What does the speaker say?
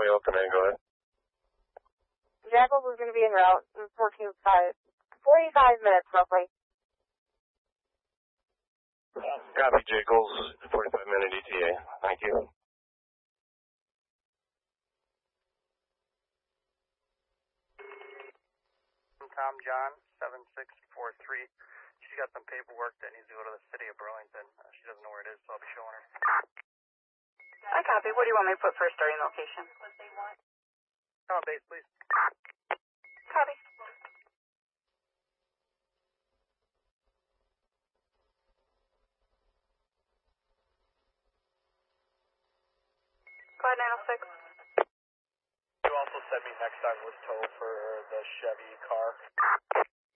Highway open, go ahead. Jackals is going to be en route in 45 minutes roughly. Copy, Jackals, 45-minute ETA. Thank you. Tom John, 7643. She's got some paperwork that needs to go to the city of Burlington. She doesn't know where it is, so I'll be showing her. I copy. What do you want me to put for a starting location? Base, please. Copy. Clyde 906. You also sent me next on with tow for the Chevy car.